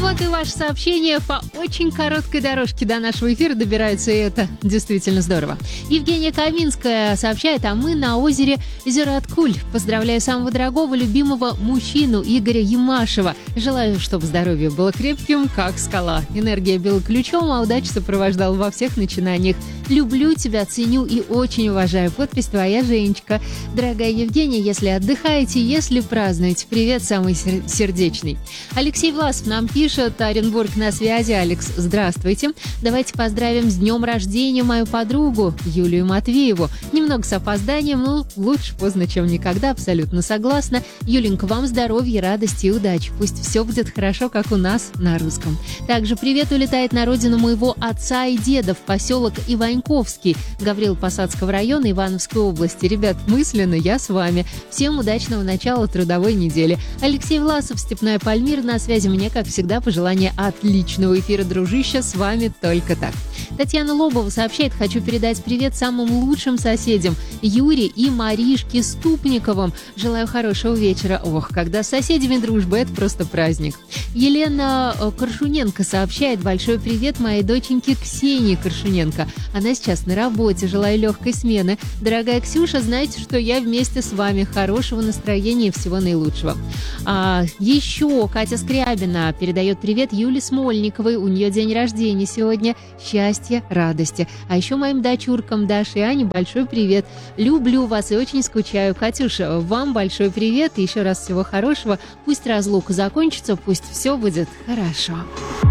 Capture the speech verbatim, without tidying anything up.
Вот и ваше сообщение по очень короткой дорожке до нашего эфира добирается, и это действительно здорово. Евгения Каминская сообщает, а мы на озере Зераткуль. Поздравляю самого дорогого, любимого мужчину Игоря Ямашева. Желаю, чтобы здоровье было крепким, как скала. Энергия била ключом, а удача сопровождала во всех начинаниях. Люблю тебя, ценю и очень уважаю. Подпись твоя, Женечка. Дорогая Евгения, если отдыхаете, если празднуете, привет, самый сердечный. Алексей Власов нам пишет, Оренбург на связи. Алекс, здравствуйте. Давайте поздравим с днем рождения мою подругу Юлию Матвееву. Немного с опозданием, но лучше поздно, чем никогда, абсолютно согласна. Юленька, вам здоровья, радости и удачи. Пусть все будет хорошо, как у нас на русском. Также привет улетает на родину моего отца и деда в поселок Иваньковский, Гаврил-Посадского района Ивановской области. Ребят, мысленно я с вами. Всем удачного начала трудовой недели. Алексей Власов, Степная Пальмира на связи. Мне, как всегда, пожелание отличного эфира, дружище. С вами только так. Татьяна Лобова сообщает, хочу передать привет самым лучшим соседям Юре и Маришке Ступниковым. Желаю хорошего вечера. Ох, когда с соседями дружба, это просто праздник. Елена Коршуненко сообщает, большой привет моей доченьке Ксении Коршуненко. Она сейчас на работе. Желаю легкой смены. Дорогая Ксюша, знаете, что я вместе с вами. Хорошего настроения и всего наилучшего. А, еще Катя Скрябина передает привет Юле Смольниковой. У нее день рождения сегодня. Счастья, радости. А еще моим дочуркам Даше и Ане большой привет. Люблю вас и очень скучаю. Катюша, вам большой привет и еще раз всего хорошего. Пусть разлука закончится, пусть все будет хорошо.